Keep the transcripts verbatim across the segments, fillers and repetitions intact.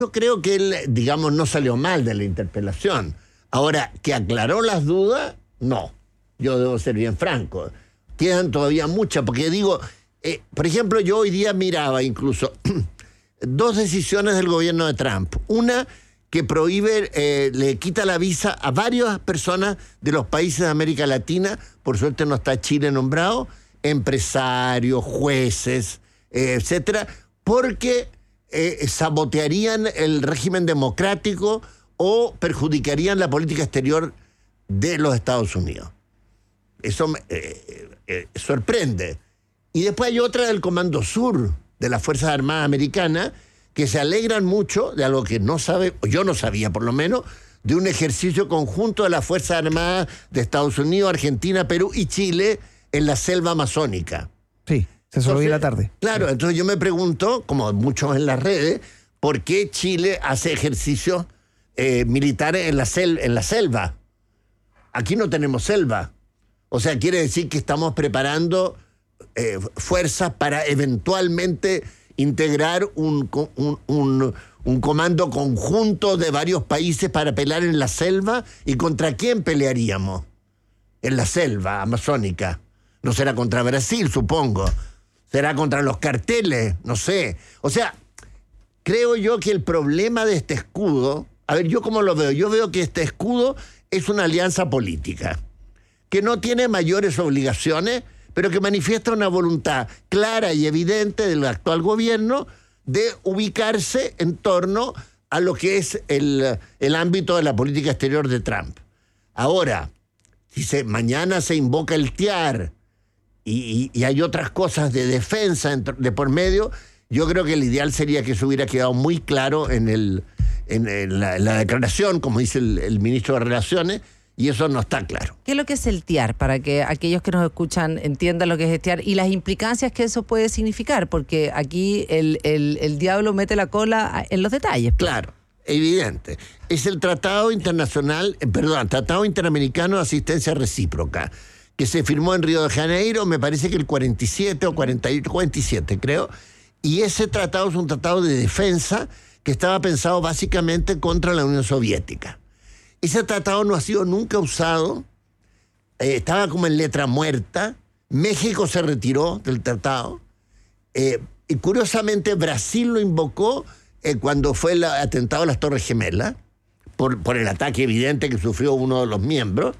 Yo creo que él, digamos, no salió mal de la interpelación. Ahora, que aclaró las dudas, no. Yo debo ser bien franco. Quedan todavía muchas, porque digo, eh, por ejemplo, yo hoy día miraba incluso dos decisiones del gobierno de Trump. Una que prohíbe, eh, le quita la visa a varias personas de los países de América Latina, por suerte no está Chile nombrado, empresarios, jueces, eh, etcétera, porque eh, sabotearían el régimen democrático o perjudicarían la política exterior de los Estados Unidos. Eso me, eh, eh, sorprende. Y después hay otra del Comando Sur de las Fuerzas Armadas Americanas, que se alegran mucho de algo que no sabe, o yo no sabía por lo menos, de un ejercicio conjunto de las Fuerzas Armadas de Estados Unidos, Argentina, Perú y Chile en la selva amazónica. Sí, se solo vi la tarde. Claro, entonces yo me pregunto, como muchos en las redes, ¿por qué Chile hace ejercicios eh, militares en la, sel en la selva? Aquí no tenemos selva. O sea, quiere decir que estamos preparando eh, fuerzas para eventualmente integrar un, un, un, un comando conjunto de varios países para pelear en la selva. ¿Y contra quién pelearíamos? En la selva amazónica. No será contra Brasil, supongo. Será contra los carteles, no sé. O sea, creo yo que el problema de este escudo... A ver, ¿yo cómo lo veo? Yo veo que este escudo es una alianza política que no tiene mayores obligaciones, pero que manifiesta una voluntad clara y evidente del actual gobierno de ubicarse en torno a lo que es el, el ámbito de la política exterior de Trump. Ahora, si se, mañana se invoca el T I A R y, y, y hay otras cosas de defensa de por medio, yo creo que el ideal sería que eso hubiera quedado muy claro en, el, en, en, la, en la declaración, como dice el, el ministro de Relaciones, y eso no está claro. ¿Qué es lo que es el T I A R? Para que aquellos que nos escuchan entiendan lo que es el T I A R y las implicancias que eso puede significar, porque aquí el, el, el diablo mete la cola en los detalles. Claro, evidente. Es el Tratado Internacional, eh, perdón, Tratado Interamericano de Asistencia Recíproca, que se firmó en Río de Janeiro, me parece que el cuarenta y siete o cuarenta, cuarenta y siete, creo, y ese tratado es un tratado de defensa que estaba pensado básicamente contra la Unión Soviética. Ese tratado no ha sido nunca usado, eh, estaba como en letra muerta. México se retiró del tratado, eh, y curiosamente Brasil lo invocó eh, cuando fue el atentado a las Torres Gemelas, por, por el ataque evidente que sufrió uno de los miembros,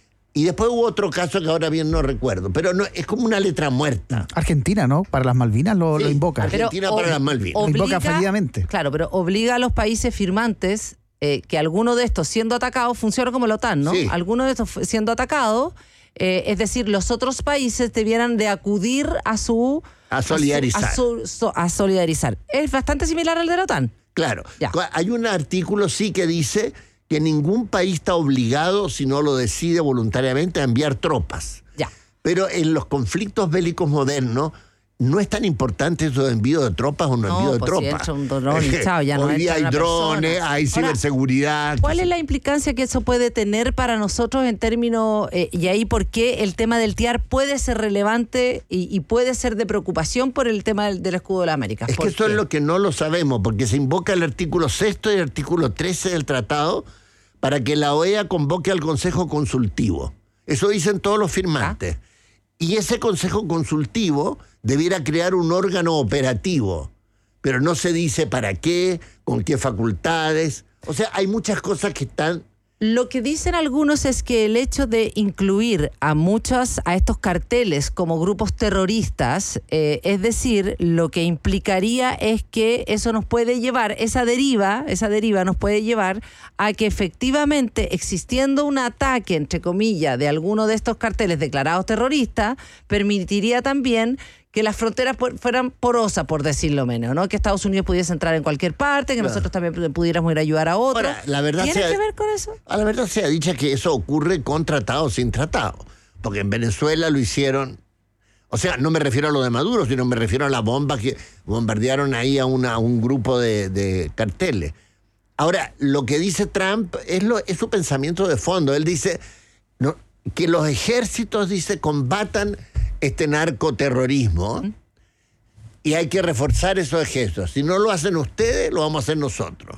y después hubo otro caso que ahora bien no recuerdo, pero no, es como una letra muerta. Argentina, ¿no? Para las Malvinas lo, Sí, lo invoca. Argentina Pero, para ob- las Malvinas. Lo obliga- invoca fallidamente. Claro, pero obliga a los países firmantes eh, que alguno de estos siendo atacados, funciona como la OTAN, ¿no? Sí. Alguno de estos siendo atacados, eh, es decir, los otros países debieran de acudir a su... A solidarizar. A, su- a su- a solidarizar. Es bastante similar al de la OTAN. Claro. Ya. Hay un artículo, sí, que dice que ningún país está obligado, si no lo decide voluntariamente, a enviar tropas. Ya. Pero en los conflictos bélicos modernos no es tan importante eso de envío de tropas o no, No, envío de pues si tropas. entra un dron y chao, ya no Hoy día hay entra una drones, persona. hay Ahora, ciberseguridad. ¿cuál es la implicancia que eso puede tener para nosotros en términos, eh, y ahí por qué el tema del T I A R puede ser relevante y, y puede ser de preocupación por el tema del, del escudo de la América? Es ¿Por que eso qué? es lo que no lo sabemos, porque se invoca el artículo sexto y el artículo trece del tratado para que la O E A convoque al Consejo Consultivo. Eso dicen todos los firmantes. Y ese Consejo Consultivo debiera crear un órgano operativo, pero no se dice para qué, con qué facultades. O sea, hay muchas cosas que están... Lo que dicen algunos es que el hecho de incluir a muchos, a estos carteles como grupos terroristas, eh, es decir, lo que implicaría es que eso nos puede llevar, esa deriva, esa deriva nos puede llevar a que efectivamente, existiendo un ataque, entre comillas, de alguno de estos carteles declarados terroristas, permitiría también que las fronteras fueran porosas, por decirlo menos, ¿no? Que Estados Unidos pudiese entrar en cualquier parte, que Claro. nosotros también pudiéramos ir a ayudar a otros. Ahora, la verdad ¿Tiene sea- que ver con eso? A la verdad sea dicha que eso ocurre con tratado o sin tratado, porque en Venezuela lo hicieron. O sea, no me refiero a lo de Maduro, sino me refiero a la bomba que bombardearon ahí a, una, a un grupo de, de carteles. Ahora, lo que dice Trump es, lo, es su pensamiento de fondo. Él dice no, que los ejércitos, dice, combatan este narcoterrorismo. ¿Mm? y hay que reforzar esos ejércitos. Si no lo hacen ustedes, lo vamos a hacer nosotros.